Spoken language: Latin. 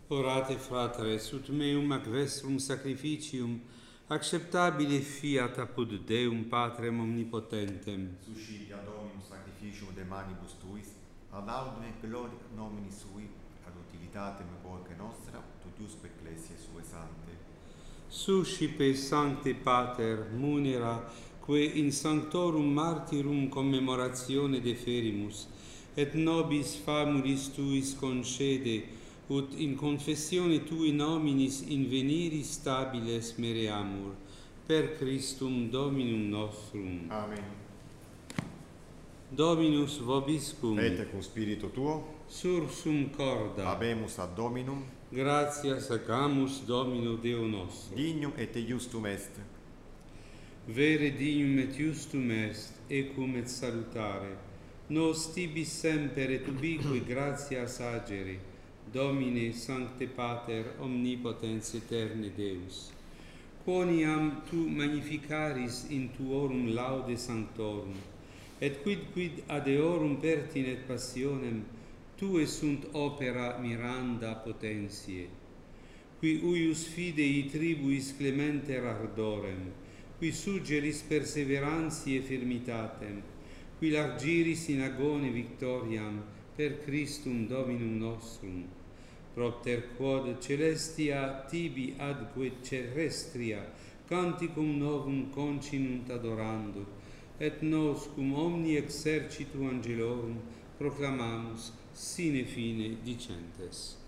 Orate, fratres, ut meum ac vestrum sacrificium acceptabile fiat apud Deum Patrem omnipotentem. Suscitia Dominum sacrificium de manibus tuis, ad laudem et gloria nomini sui, ad utilitatem porca nostra, totiusque ecclesiae sue sante. Suscipe Sancte Pater munera, que in sanctorum martyrum commemoratione deferimus, et nobis famulis tuis concede, ut in confessione tui nominis inveniris stabiles mereamur, per Christum Dominum nostrum. Amen. Dominus vobiscum. Et cum spiritu tuo, Sursum corda. habemus ad Dominum, Gratias agamus Domino Deo nostro. dignum et justum est. Vere dignum et justum est, ecum et salutare. Nos tibi semper et ubique gratias agere, Domine Sancte Pater omnipotens aeterne Deus. Quoniam tu magnificaris in tuorum laude sanctorum, et quid ad eorum pertinet passionem, tue sunt opera miranda potentiae, qui uius fidei tribuis clementer ardorem, qui suggeris perseverantiae firmitatem, qui largiris in agone victoriam per Christum Dominum nostrum, propter quod celestia tibi adque terrestria canticum novum continunt adorando, et nos cum omni exercitu angelorum proclamamus sine fine dicentes.